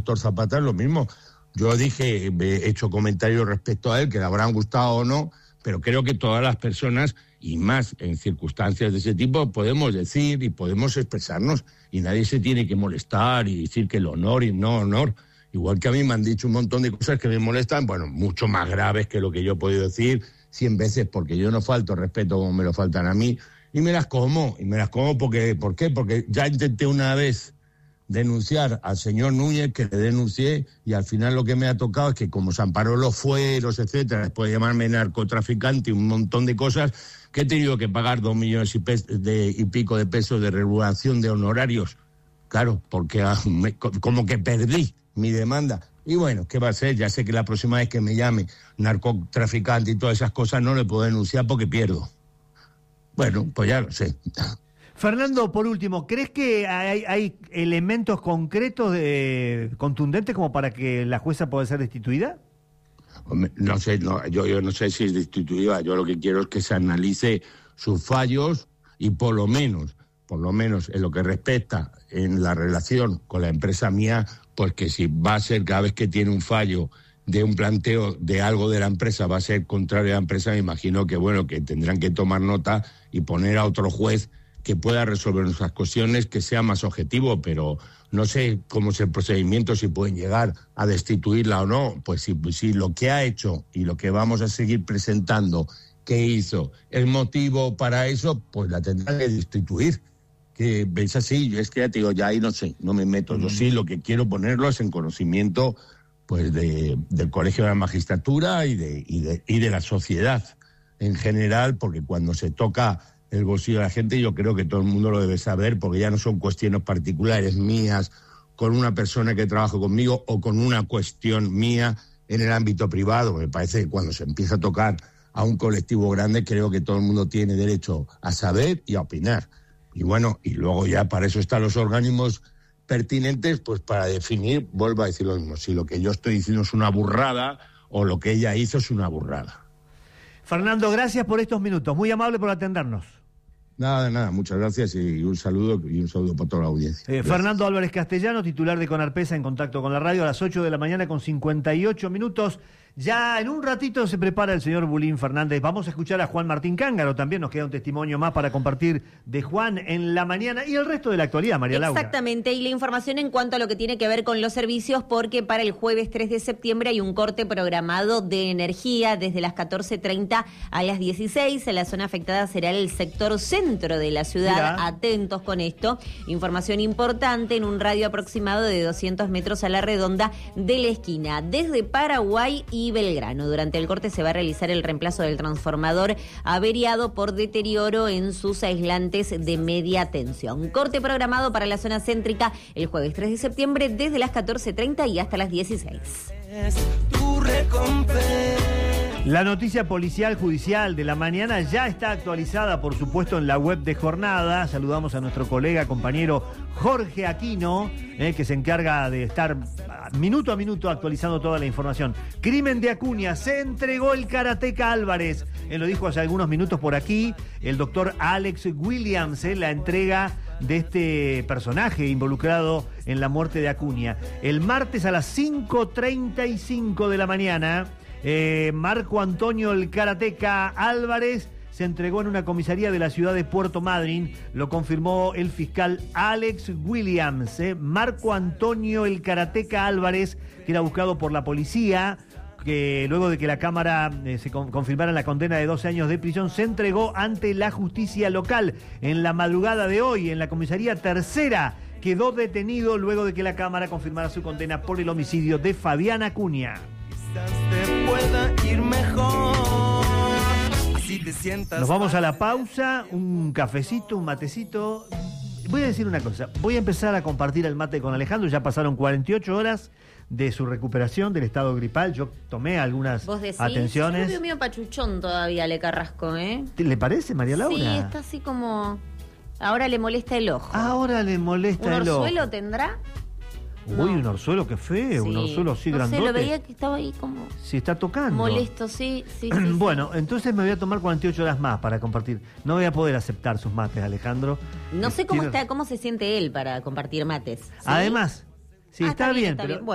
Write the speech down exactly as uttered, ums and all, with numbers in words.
doctor Zapata es lo mismo. Yo dije, he hecho comentarios respecto a él que le habrán gustado o no, pero creo que todas las personas, y más en circunstancias de ese tipo, podemos decir y podemos expresarnos, y nadie se tiene que molestar y decir que el honor y no honor. Igual que a mí me han dicho un montón de cosas que me molestan, bueno, mucho más graves que lo que yo he podido decir cien veces, porque yo no falto respeto como me lo faltan a mí, y me las como, y me las como porque, ¿por qué? Porque ya intenté una vez denunciar al señor Núñez, que le denuncié, y al final lo que me ha tocado es que como se amparó los fueros, etcétera, después de llamarme narcotraficante y un montón de cosas, que he tenido que pagar dos millones y, pes- de, y pico de pesos de regulación de honorarios. Claro, porque ah, me, como que perdí mi demanda. Y bueno, ¿qué va a ser? Ya sé que la próxima vez que me llame narcotraficante y todas esas cosas no le puedo denunciar porque pierdo. Bueno, pues ya lo sé. Fernando, por último, ¿crees que hay, hay elementos concretos de, contundentes como para que la jueza pueda ser destituida? No sé, no, yo, yo no sé si es destituida. Yo lo que quiero es que se analice sus fallos y por lo menos, por lo menos en lo que respecta en la relación con la empresa mía, pues que si va a ser cada vez que tiene un fallo de un planteo de algo de la empresa va a ser contrario a la empresa, me imagino que bueno, que tendrán que tomar nota y poner a otro juez que pueda resolver nuestras cuestiones, que sea más objetivo, pero no sé cómo es el procedimiento, si pueden llegar a destituirla o no. Pues si, si lo que ha hecho y lo que vamos a seguir presentando que hizo es motivo para eso, pues la tendrán que destituir. Que veis así, yo es que ya te digo, ya ahí no sé, no me meto. Yo sí lo que quiero ponerlo es en conocimiento pues de, del Colegio de la Magistratura y de, y de, y de la sociedad en general, porque cuando se toca el bolsillo de la gente, yo creo que todo el mundo lo debe saber, porque ya no son cuestiones particulares mías con una persona que trabaja conmigo o con una cuestión mía en el ámbito privado. Me parece que cuando se empieza a tocar a un colectivo grande, creo que todo el mundo tiene derecho a saber y a opinar. Y bueno, y luego ya para eso están los organismos pertinentes, pues para definir, vuelvo a decir lo mismo, si lo que yo estoy diciendo es una burrada o lo que ella hizo es una burrada. Fernando, gracias por estos minutos, muy amable por atendernos. Nada, nada, muchas gracias y un saludo y un saludo para toda la audiencia. Eh, Fernando Álvarez Castellano, titular de Conarpesa, en contacto con la radio a las ocho de la mañana con cincuenta y ocho minutos. Ya en un ratito se prepara el señor Bulín Fernández. Vamos a escuchar a Juan Martín Cángaro. También nos queda un testimonio más para compartir de Juan en la mañana y el resto de la actualidad, María Laura. Exactamente, y la información en cuanto a lo que tiene que ver con los servicios, porque para el jueves tres de septiembre hay un corte programado de energía desde las catorce treinta a las dieciséis. La zona afectada será el sector centro de la ciudad. Mirá. Atentos con esto. Información importante en un radio aproximado de doscientos metros a la redonda de la esquina, desde Paraguay y Belgrano. Durante el corte se va a realizar el reemplazo del transformador averiado por deterioro en sus aislantes de media tensión. Corte programado para la zona céntrica el jueves tres de septiembre desde las catorce treinta y hasta las dieciséis. La noticia policial judicial de la mañana ya está actualizada, por supuesto, en la web de Jornada. Saludamos a nuestro colega, compañero Jorge Aquino, eh, que se encarga de estar minuto a minuto actualizando toda la información. Crimen de Acuña, se entregó el karateca Álvarez. Él lo dijo hace algunos minutos por aquí, el doctor Alex Williams, eh, la entrega de este personaje involucrado en la muerte de Acuña. El martes a las cinco treinta y cinco de la mañana... Eh, Marco Antonio el karateca Álvarez se entregó en una comisaría de la ciudad de Puerto Madryn, lo confirmó el fiscal Alex Williams. Eh. Marco Antonio el karateca Álvarez, que era buscado por la policía, que luego de que la Cámara eh, se con, confirmara la condena de doce años de prisión, se entregó ante la justicia local. En la madrugada de hoy, en la comisaría tercera, quedó detenido luego de que la Cámara confirmara su condena por el homicidio de Fabián Acuña. Te pueda ir mejor. Así te sientas. Nos vamos a la pausa, un cafecito, un matecito. Voy a decir una cosa, voy a empezar a compartir el mate con Alejandro. Ya pasaron cuarenta y ocho horas de su recuperación del estado gripal. Yo tomé algunas ¿Vos decís? atenciones. Yo veo medio pachuchón todavía, Le Carrasco, ¿eh? ¿Le parece, María Laura? Sí, está así como... Ahora le molesta el ojo. Ahora le molesta el ojo. ¿Un orzuelo tendrá? Uy, No. un orzuelo, qué feo, Sí. un orzuelo así no grandote. sé, lo veía que estaba ahí como... Si está tocando. Molesto, sí, sí, sí. Bueno, sí. entonces me voy a tomar cuarenta y ocho horas más para compartir. No voy a poder aceptar sus mates, Alejandro. No sé cómo Tiene- está, cómo se siente él para compartir mates. ¿Sí? Además, sí, Ah, está, bien, está pero... bien. Bueno.